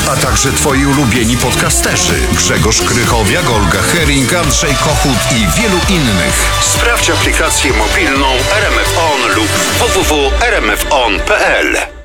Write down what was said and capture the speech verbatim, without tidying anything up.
a także twoi ulubieni podcasterzy Grzegorz Krychowiak, Olga Hering, Andrzej Kochut i wielu innych. Sprawdź aplikację mobilną R M F On lub w w w kropka r m f on kropka p l.